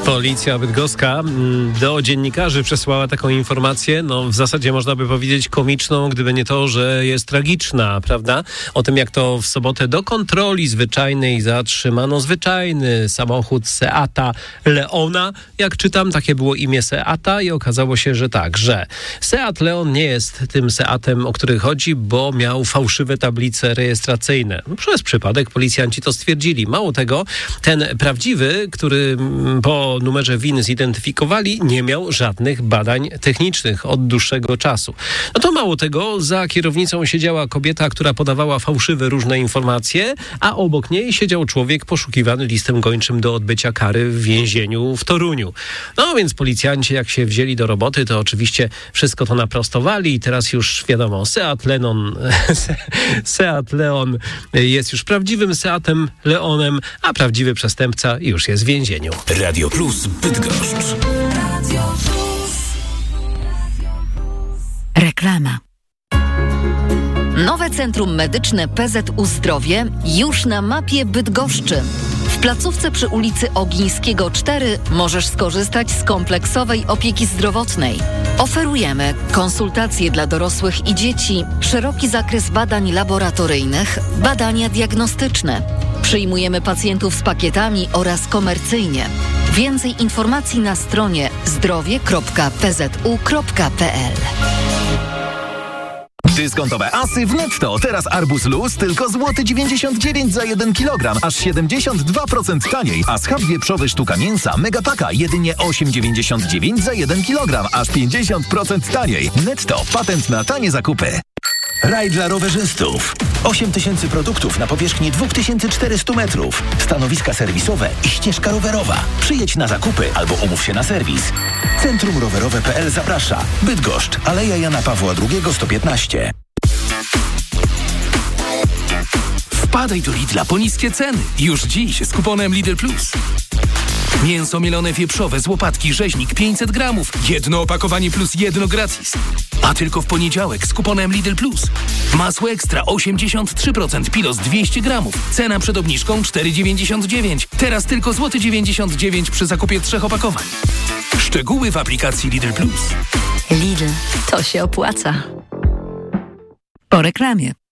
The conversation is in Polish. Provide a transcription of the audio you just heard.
Policja bydgoska do dziennikarzy przesłała taką informację, w zasadzie można by powiedzieć komiczną, gdyby nie to, że jest tragiczna, prawda? O tym, jak to w sobotę do kontroli zwyczajnej zatrzymano zwyczajny samochód Seata Leona. Jak czytam, takie było imię Seata i okazało się, że tak, że Seat Leon nie jest tym Seatem, o który chodzi, bo miał fałszywe tablice rejestracyjne. Przez przypadek policjanci to stwierdzili. Mało tego, ten prawdziwy, który po numerze VIN zidentyfikowali, nie miał żadnych badań technicznych od dłuższego czasu. To mało tego, za kierownicą siedziała kobieta, która podawała fałszywe różne informacje, a obok niej siedział człowiek poszukiwany listem gończym do odbycia kary w więzieniu w Toruniu. Więc policjanci, jak się wzięli do roboty, to oczywiście wszystko to naprostowali i teraz już wiadomo, Seat Leon jest już prawdziwym Seatem Leonem, a prawdziwy przestępca już jest w więzieniu. Radio Plus Bydgoszcz. Reklama. Nowe Centrum Medyczne PZU Zdrowie już na mapie Bydgoszczy. W placówce przy ulicy Ogińskiego 4 możesz skorzystać z kompleksowej opieki zdrowotnej. Oferujemy konsultacje dla dorosłych i dzieci, szeroki zakres badań laboratoryjnych, badania diagnostyczne. Przyjmujemy pacjentów z pakietami oraz komercyjnie. Więcej informacji na stronie zdrowie.pzu.pl. Dyskontowe asy w Netto. Teraz arbuz luz tylko złoty 99 za 1 kg, aż 72% taniej. A schab wieprzowy sztuka mięsa Megapaka jedynie 8,99 za 1 kg, aż 50% taniej. Netto. Patent na tanie zakupy. Raj dla rowerzystów. 8000 produktów na powierzchni 2400 metrów. Stanowiska serwisowe i ścieżka rowerowa. Przyjedź na zakupy albo umów się na serwis. Centrum Rowerowe.pl zaprasza. Bydgoszcz, Aleja Jana Pawła II 115. Wpadaj do Lidla po niskie ceny. Już dziś z kuponem Lidl Plus. Mięso mielone wieprzowe z łopatki rzeźnik 500 gramów. Jedno opakowanie plus jedno gratis. A tylko w poniedziałek z kuponem Lidl Plus. Masło ekstra 83%, Pilos 200 gramów. Cena przed obniżką 4,99. Teraz tylko złoty 99 przy zakupie 3 opakowań. Szczegóły w aplikacji Lidl Plus. Lidl, to się opłaca. Po reklamie.